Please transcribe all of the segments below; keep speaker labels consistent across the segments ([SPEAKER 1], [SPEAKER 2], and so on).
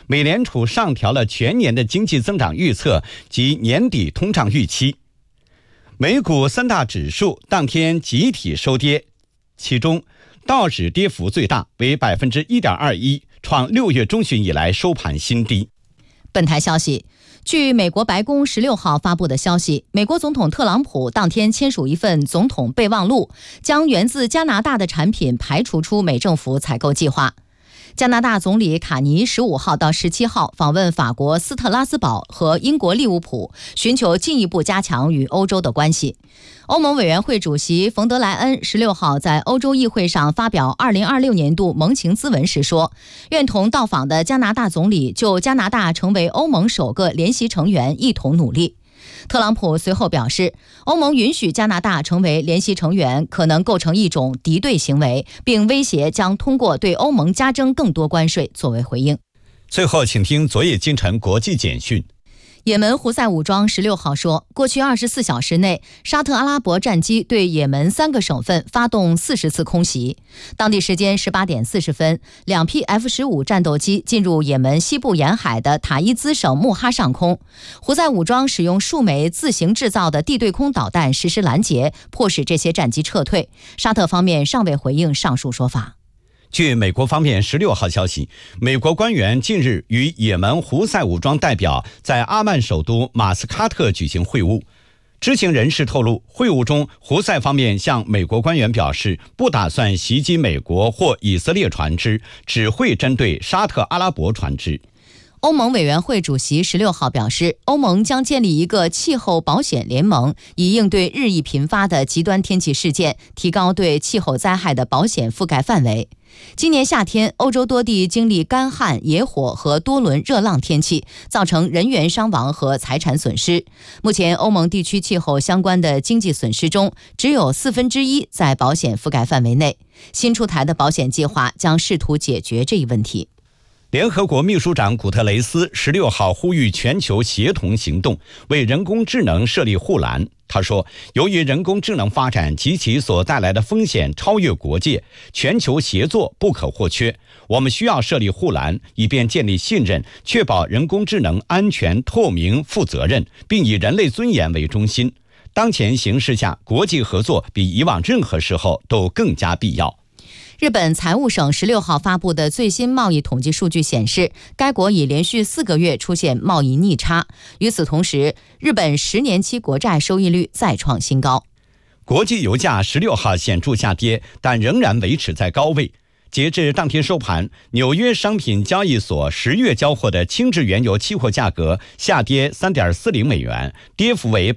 [SPEAKER 1] 美联储上调了全年的经济增长预测及年底通胀预期。美股三大指数当天集体收跌，其中道指跌幅最大，为 1.21%， 创6月中旬以来收盘新低。
[SPEAKER 2] 本台消息，据美国白宫16号发布的消息，美国总统特朗普当天签署一份总统备忘录，将源自加拿大的产品排除出美政府采购计划。加拿大总理卡尼15号到17号访问法国斯特拉斯堡和英国利物浦，寻求进一步加强与欧洲的关系。欧盟委员会主席冯德莱恩16号在欧洲议会上发表2026年度盟情咨文时说，愿同到访的加拿大总理就加拿大成为欧盟首个联席成员一同努力。特朗普随后表示，欧盟允许加拿大成为联席成员可能构成一种敌对行为，并威胁将通过对欧盟加征更多关税作为回应。
[SPEAKER 1] 最后请听昨夜今晨国际简讯。
[SPEAKER 2] 也门胡塞武装16号说，过去24小时内，沙特阿拉伯战机对也门3个省份发动40次空袭。当地时间18点40分，2批 F-15 战斗机进入也门西部沿海的塔伊兹省穆哈上空。胡塞武装使用数枚自行制造的地对空导弹实施拦截，迫使这些战机撤退。沙特方面尚未回应上述说法。
[SPEAKER 1] 据美国方面16号消息，美国官员近日与也门胡塞武装代表在阿曼首都马斯喀特举行会晤。知情人士透露，会晤中胡塞方面向美国官员表示，不打算袭击美国或以色列船只，只会针对沙特阿拉伯船只。
[SPEAKER 2] 欧盟委员会主席16号表示，欧盟将建立一个气候保险联盟，以应对日益频发的极端天气事件，提高对气候灾害的保险覆盖范围。今年夏天，欧洲多地经历干旱、野火和多轮热浪天气，造成人员伤亡和财产损失。目前，欧盟地区气候相关的经济损失中，只有1/4在保险覆盖范围内。新出台的保险计划将试图解决这一问题。
[SPEAKER 1] 联合国秘书长古特雷斯16号呼吁全球协同行动，为人工智能设立护栏。他说，由于人工智能发展及其所带来的风险超越国界，全球协作不可或缺。我们需要设立护栏，以便建立信任，确保人工智能安全、透明、负责任，并以人类尊严为中心。当前形势下，国际合作比以往任何时候都更加必要。
[SPEAKER 2] 日本财务省16号发布的最新贸易统计数据显示，该国已连续4个月出现贸易逆差。与此同时，日本10年期国债收益率再创新高。
[SPEAKER 1] 国际油价16号显著下跌，但仍然维持在高位。截至当天收盘，纽约商品交易所10月交货的轻质原油期货价格下跌3.40美元，跌幅为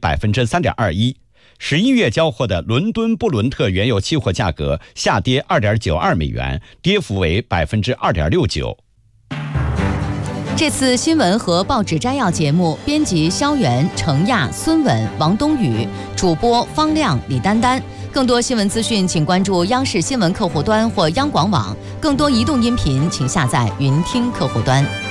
[SPEAKER 1] 3.21%。11月交货的伦敦布伦特原油期货价格下跌 2.92美元，跌幅为 2.69%。
[SPEAKER 2] 这次新闻和报纸摘要节目编辑肖元、程亚、孙稳、王冬宇，主播方亮、李丹丹。更多新闻资讯请关注央视新闻客户端或央广网，更多移动音频请下载云听客户端。